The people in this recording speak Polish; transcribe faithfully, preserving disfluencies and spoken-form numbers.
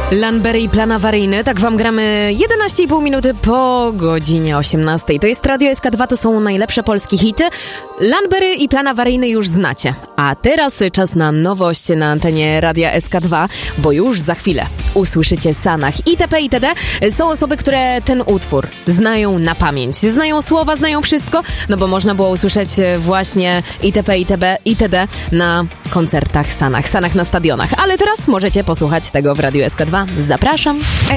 Lanbery i plan awaryjny, tak wam gramy jedenaście i pół minuty po godzinie osiemnastej. To jest Radio S K dwa, to są najlepsze polskie hity. Lanbery i plan awaryjny już znacie. A teraz czas na nowość na antenie Radia S K dwa, bo już za chwilę usłyszycie Sanach itp. itd. Są osoby, które ten utwór znają na pamięć. Znają słowa, znają wszystko, no bo można było usłyszeć właśnie itp. itp. itd. na koncertach Sanach, Sanach na stadionach. Ale teraz możecie posłuchać tego w Radiu S K dwa. Zapraszam.